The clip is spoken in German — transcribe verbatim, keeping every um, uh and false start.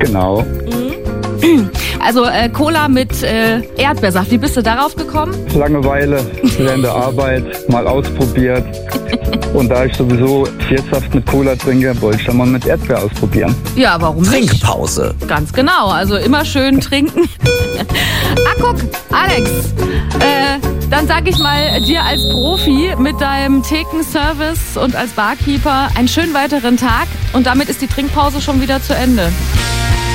Genau. Also äh, Cola mit äh, Erdbeersaft. Wie bist du darauf gekommen? Langeweile, während der Arbeit mal ausprobiert. Und da ich sowieso Ziersaft mit Cola trinke, wollte ich dann mal mit Erdbeer ausprobieren. Ja, warum nicht? Trinkpause. Ganz genau, also immer schön trinken. Ah, guck, Alex, äh, dann sag ich mal dir als Profi mit deinem Thekenservice und als Barkeeper einen schönen weiteren Tag. Und damit ist die Trinkpause schon wieder zu Ende.